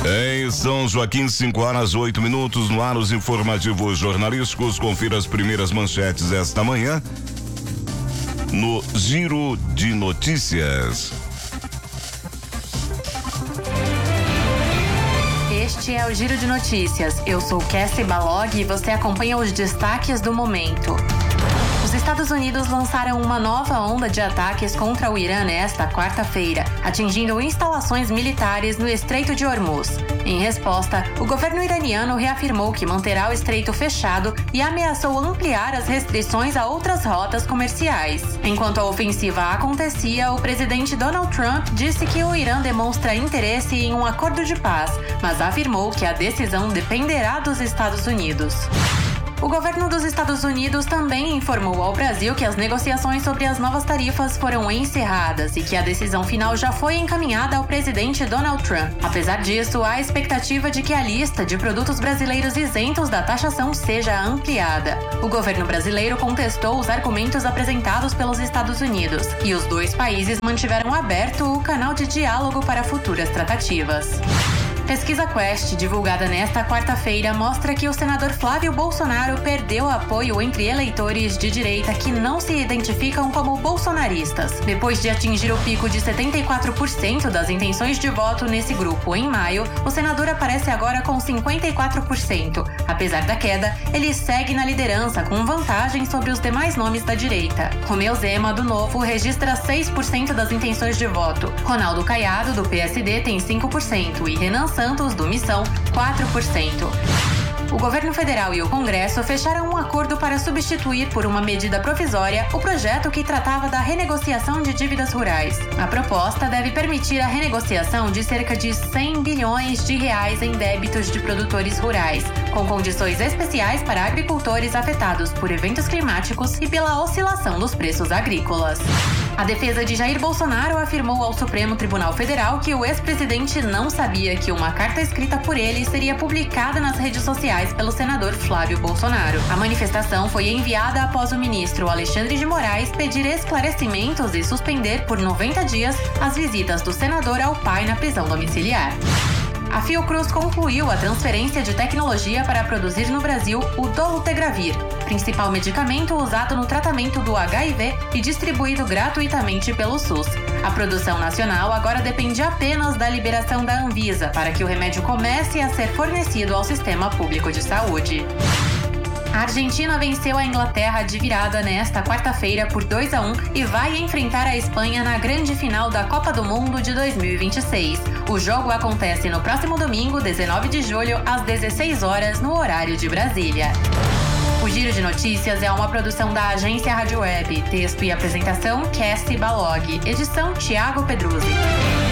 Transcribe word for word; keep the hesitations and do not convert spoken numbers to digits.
Em São Joaquim, cinco horas, oito minutos, no ar os informativos jornalísticos. Confira as primeiras manchetes esta manhã no Giro de Notícias. Este é o Giro de Notícias. Eu sou Cassie Balog e você acompanha os destaques do momento. Os Estados Unidos lançaram uma nova onda de ataques contra o Irã nesta quarta-feira, atingindo instalações militares no Estreito de Hormuz. Em resposta, o governo iraniano reafirmou que manterá o estreito fechado e ameaçou ampliar as restrições a outras rotas comerciais. Enquanto a ofensiva acontecia, o presidente Donald Trump disse que o Irã demonstra interesse em um acordo de paz, mas afirmou que a decisão dependerá dos Estados Unidos. O governo dos Estados Unidos também informou ao Brasil que as negociações sobre as novas tarifas foram encerradas e que a decisão final já foi encaminhada ao presidente Donald Trump. Apesar disso, há expectativa de que a lista de produtos brasileiros isentos da taxação seja ampliada. O governo brasileiro contestou os argumentos apresentados pelos Estados Unidos e os dois países mantiveram aberto o canal de diálogo para futuras tratativas. Pesquisa Quest, divulgada nesta quarta-feira, mostra que o senador Flávio Bolsonaro perdeu apoio entre eleitores de direita que não se identificam como bolsonaristas. Depois de atingir o pico de setenta e quatro por cento das intenções de voto nesse grupo em maio, o senador aparece agora com cinquenta e quatro por cento. Apesar da queda, ele segue na liderança com vantagem sobre os demais nomes da direita. Romeu Zema, do Novo, registra seis por cento das intenções de voto. Ronaldo Caiado, do P S D, tem cinco por cento e Renan Santos, do Missão, quatro por cento. O governo federal e o Congresso fecharam um acordo para substituir por uma medida provisória o projeto que tratava da renegociação de dívidas rurais. A proposta deve permitir a renegociação de cerca de cem bilhões de reais em débitos de produtores rurais, com condições especiais para agricultores afetados por eventos climáticos e pela oscilação dos preços agrícolas. A defesa de Jair Bolsonaro afirmou ao Supremo Tribunal Federal que o ex-presidente não sabia que uma carta escrita por ele seria publicada nas redes sociais pelo senador Flávio Bolsonaro. A manifestação foi enviada após o ministro Alexandre de Moraes pedir esclarecimentos e suspender por noventa dias as visitas do senador ao pai na prisão domiciliar. A Fiocruz concluiu a transferência de tecnologia para produzir no Brasil o Dolutegravir, principal medicamento usado no tratamento do H I V e distribuído gratuitamente pelo SUS. A produção nacional agora depende apenas da liberação da Anvisa para que o remédio comece a ser fornecido ao sistema público de saúde. A Argentina venceu a Inglaterra de virada nesta quarta-feira por dois a um e vai enfrentar a Espanha na grande final da Copa do Mundo de dois mil e vinte e seis. O jogo acontece no próximo domingo, dezenove de julho, às dezesseis horas, no horário de Brasília. O Giro de Notícias é uma produção da agência Rádio Web. Texto e apresentação, Cassie Balog. Edição, Thiago Pedruzzi.